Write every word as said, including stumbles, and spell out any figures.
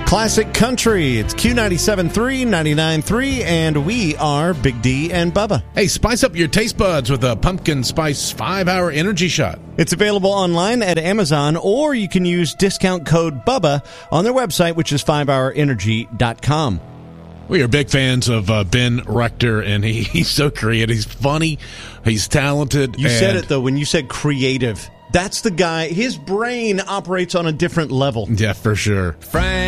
Classic Country. It's Q ninety-seven point three, ninety-nine point three, and we are Big D and Bubba. Hey, spice up your taste buds with a pumpkin spice five-hour energy shot. It's available online at Amazon, or you can use discount code BUBBA on their website, which is five hour energy dot com. We are big fans of uh, Ben Rector, and he, he's so creative. He's funny. He's talented. You and said it, though, when you said creative. That's the guy. His brain operates on a different level. Yeah, for sure. Frank.